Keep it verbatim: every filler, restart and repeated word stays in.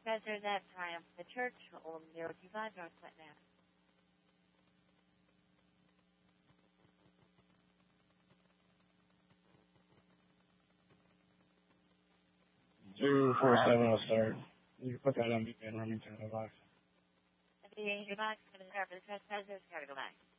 Treasure that triumph the church, old zero two five North Clinton Ave. Zero four seven will start. You can put that on in Remington, the box. The box, going to start for the trespasser, cargo box.